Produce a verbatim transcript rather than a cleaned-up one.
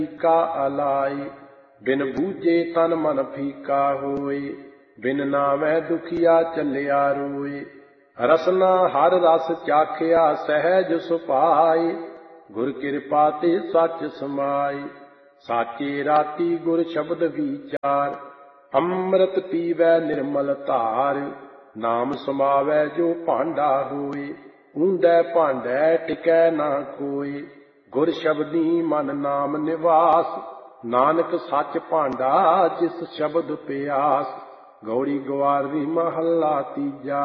का अलाए। बिन बूझे तन मन फीका होए, बिन नावै दुखिया चलिया रोए। रसना हर रस चाखिया सहज सुपाए, गुर कृपा ते सच समाए। साचे राती गुर शब्द विचार, अमृत पीवै निर्मल धार। नाम समावै जो भांडा होए, ऊंधै भांडै टिकै ना कोय। गुर शब्दी मन नाम निवास, नानक सच भांडा जिस शब्द प्यास। गौड़ी गवारी महला तीजा।